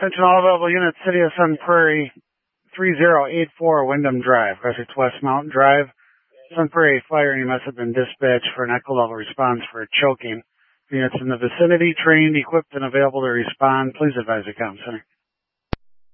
Attention all available units, City of Sun Prairie, 3084 Wyndham Drive, Essex West Mountain Drive. Sun Prairie Fire and EMS have been dispatched for an echo level response for choking. Units in the vicinity, trained, equipped, and available to respond. Please advise the comm center.